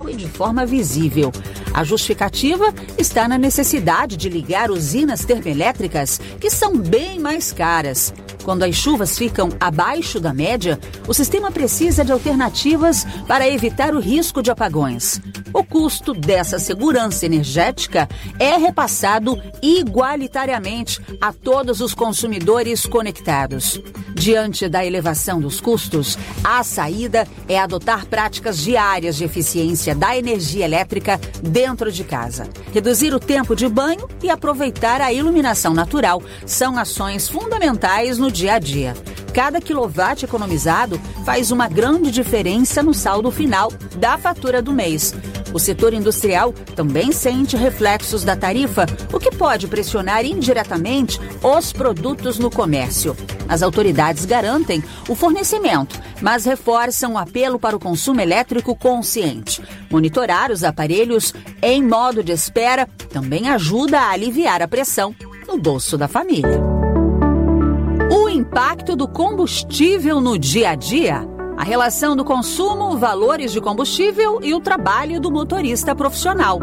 e de forma visível. A justificativa está na necessidade de ligar usinas termoelétricas, que são bem mais caras. Quando as chuvas ficam abaixo da média, o sistema precisa de alternativas para evitar o risco de apagões. O custo dessa segurança energética é repassado igualitariamente a todos os consumidores conectados. Diante da elevação dos custos, a saída é adotar práticas diárias de eficiência da energia elétrica dentro de casa. Reduzir o tempo de banho e aproveitar a iluminação natural são ações fundamentais no dia a dia. Cada quilowatt economizado faz uma grande diferença no saldo final da fatura do mês. O setor industrial também sente reflexos da tarifa, o que pode pressionar indiretamente os produtos no comércio. As autoridades garantem o fornecimento, mas reforçam o apelo para o consumo elétrico consciente. Monitorar os aparelhos em modo de espera também ajuda a aliviar a pressão no bolso da família. O impacto do combustível no dia a dia. A relação do consumo, valores de combustível e o trabalho do motorista profissional.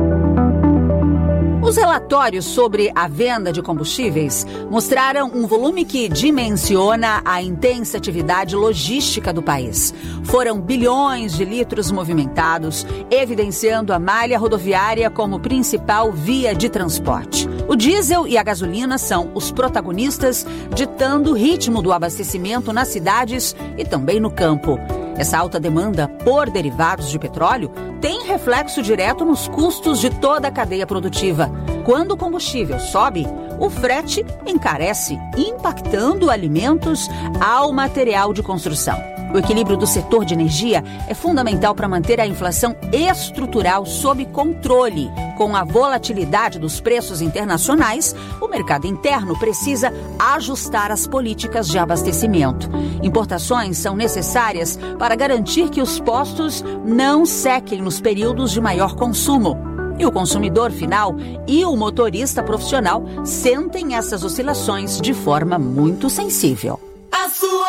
Os relatórios sobre a venda de combustíveis mostraram um volume que dimensiona a intensa atividade logística do país. Foram bilhões de litros movimentados, evidenciando a malha rodoviária como principal via de transporte. O diesel e a gasolina são os protagonistas, ditando o ritmo do abastecimento nas cidades e também no campo. Essa alta demanda por derivados de petróleo tem reflexo direto nos custos de toda a cadeia produtiva. Quando o combustível sobe, o frete encarece, impactando alimentos ao material de construção. O equilíbrio do setor de energia é fundamental para manter a inflação estrutural sob controle. Com a volatilidade dos preços internacionais, o mercado interno precisa ajustar as políticas de abastecimento. Importações são necessárias para garantir que os postos não sequem nos períodos de maior consumo. E o consumidor final e o motorista profissional sentem essas oscilações de forma muito sensível.